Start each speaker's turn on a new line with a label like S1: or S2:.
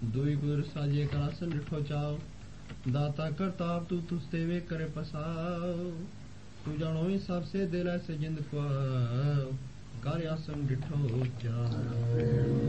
S1: दुई गुर साजे करासन डिठो चाओ दाता करताप तू तुस्ते वे करे पसाओ तू जानो सब से दिल से जिंद को कर आसन डिठो चाओ।